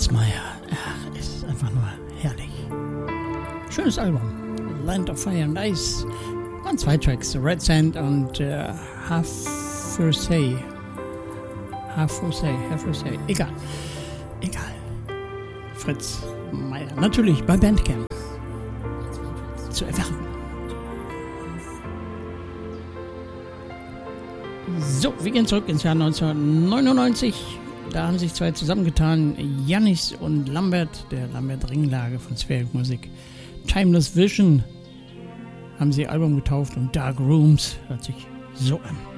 Fritz Meier. Ach, ist einfach nur herrlich. Schönes Album. Land of Fire and Ice. Und 2 Tracks. Red Sand und Half for Say. Egal. Fritz Meier. Natürlich bei Bandcamp. Zu erwerben. So, wir gehen zurück ins Jahr 1999. Da haben sich 2 zusammengetan, Jannis und Lambert, der Lambert-Ringlage von Zwergmusik. Timeless Vision haben sie ihr Album getauft und Dark Rooms hört sich so an.